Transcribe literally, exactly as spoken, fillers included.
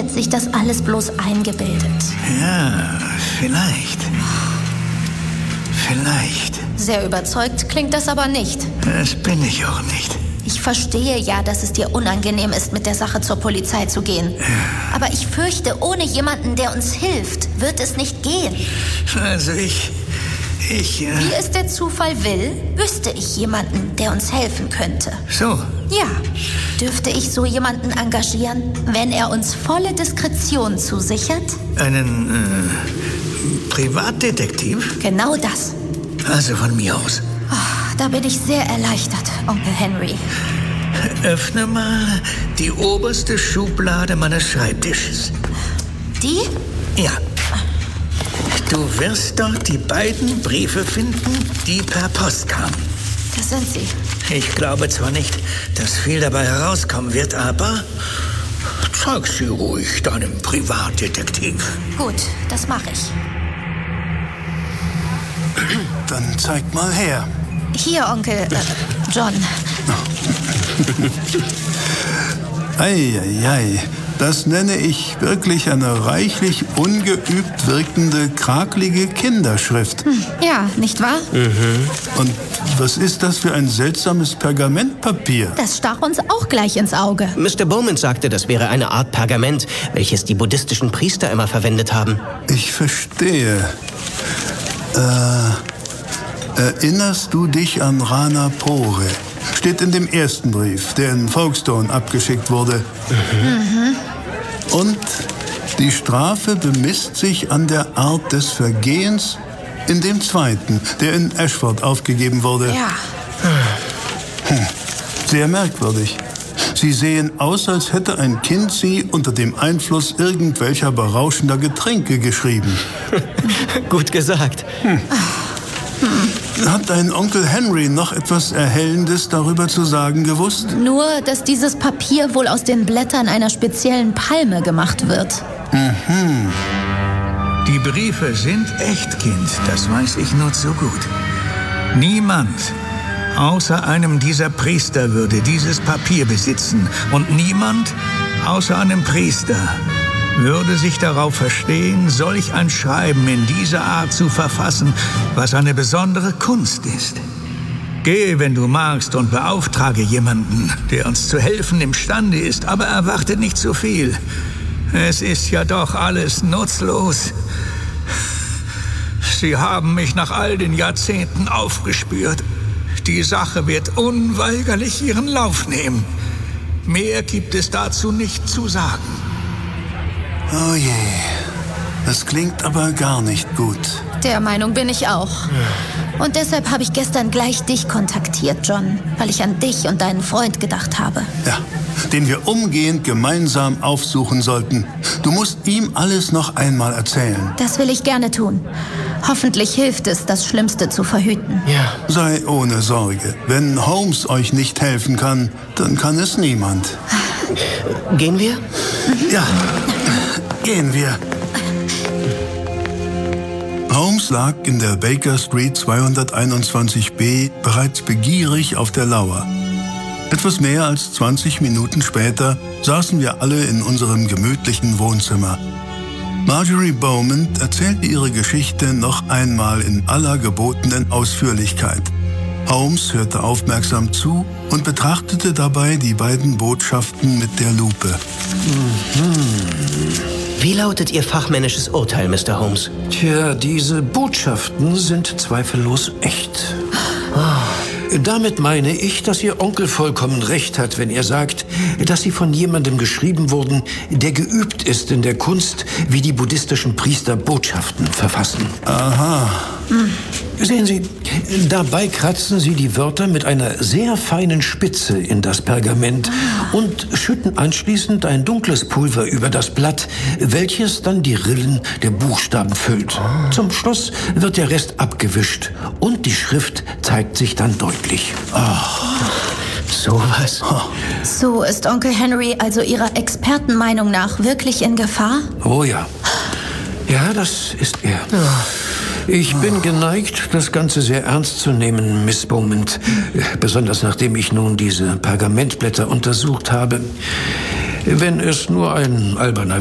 hat sich das alles bloß eingebildet. Ja, vielleicht. Vielleicht. Sehr überzeugt klingt das aber nicht. Das bin ich auch nicht. Ich verstehe ja, dass es dir unangenehm ist, mit der Sache zur Polizei zu gehen. Aber ich fürchte, ohne jemanden, der uns hilft, wird es nicht gehen. Also ich... ich... Äh Wie es der Zufall will, wüsste ich jemanden, der uns helfen könnte. So? Ja. Dürfte ich so jemanden engagieren, wenn er uns volle Diskretion zusichert? Einen, äh, Privatdetektiv? Genau das. Also von mir aus. Oh, da bin ich sehr erleichtert, Onkel Henry. Öffne mal die oberste Schublade meines Schreibtisches. Die? Ja. Du wirst dort die beiden Briefe finden, die per Post kamen. Das sind sie. Ich glaube zwar nicht, dass viel dabei herauskommen wird, aber zeig sie ruhig deinem Privatdetektiv. Gut, das mache ich. Dann zeig mal her. Hier, Onkel äh, John. Eieiei, das nenne ich wirklich eine reichlich ungeübt wirkende, kraklige Kinderschrift. Hm, ja, nicht wahr? Mhm. Und was ist das für ein seltsames Pergamentpapier? Das stach uns auch gleich ins Auge. Mister Bowman sagte, das wäre eine Art Pergament, welches die buddhistischen Priester immer verwendet haben. Ich verstehe. Äh... Erinnerst du dich an Ranapore? Steht in dem ersten Brief, der in Folkestone abgeschickt wurde. Mhm. Und die Strafe bemisst sich an der Art des Vergehens in dem zweiten, der in Ashford aufgegeben wurde. Ja. Hm. Sehr merkwürdig. Sie sehen aus, als hätte ein Kind sie unter dem Einfluss irgendwelcher berauschender Getränke geschrieben. Gut gesagt. Hm. Hat dein Onkel Henry noch etwas Erhellendes darüber zu sagen gewusst? Nur, dass dieses Papier wohl aus den Blättern einer speziellen Palme gemacht wird. Mhm. Die Briefe sind echt, Kind. Das weiß ich nur zu gut. Niemand außer einem dieser Priester würde dieses Papier besitzen. Und niemand außer einem Priester würde sich darauf verstehen, solch ein Schreiben in dieser Art zu verfassen, was eine besondere Kunst ist. Geh, wenn du magst, und beauftrage jemanden, der uns zu helfen imstande ist, aber erwarte nicht zu viel. Es ist ja doch alles nutzlos. Sie haben mich nach all den Jahrzehnten aufgespürt. Die Sache wird unweigerlich ihren Lauf nehmen. Mehr gibt es dazu nicht zu sagen. Oh je, das klingt aber gar nicht gut. Der Meinung bin ich auch. Und deshalb habe ich gestern gleich dich kontaktiert, John, weil ich an dich und deinen Freund gedacht habe. Ja, den wir umgehend gemeinsam aufsuchen sollten. Du musst ihm alles noch einmal erzählen. Das will ich gerne tun. Hoffentlich hilft es, das Schlimmste zu verhüten. Ja. Sei ohne Sorge. Wenn Holmes euch nicht helfen kann, dann kann es niemand. Gehen wir? Ja, gehen wir. Holmes lag in der Baker Street zweihunderteinundzwanzig b bereits begierig auf der Lauer. Etwas mehr als zwanzig Minuten später saßen wir alle in unserem gemütlichen Wohnzimmer. Marjorie Beaumont erzählte ihre Geschichte noch einmal in aller gebotenen Ausführlichkeit. Holmes hörte aufmerksam zu und betrachtete dabei die beiden Botschaften mit der Lupe. Mhm. Wie lautet Ihr fachmännisches Urteil, Mister Holmes? Tja, diese Botschaften sind zweifellos echt. Oh. Damit meine ich, dass Ihr Onkel vollkommen recht hat, wenn er sagt, dass sie von jemandem geschrieben wurden, der geübt ist in der Kunst, wie die buddhistischen Priester Botschaften verfassen. Aha. Hm. Sehen Sie, dabei kratzen sie die Wörter mit einer sehr feinen Spitze in das Pergament und schütten anschließend ein dunkles Pulver über das Blatt, welches dann die Rillen der Buchstaben füllt. Zum Schluss wird der Rest abgewischt und die Schrift zeigt sich dann deutlich. Oh. Sowas. So ist Onkel Henry also Ihrer Expertenmeinung nach wirklich in Gefahr? Oh ja. Ja, das ist er. Ich bin geneigt, das Ganze sehr ernst zu nehmen, Miss Beaumont. Besonders nachdem ich nun diese Pergamentblätter untersucht habe. Wenn es nur ein alberner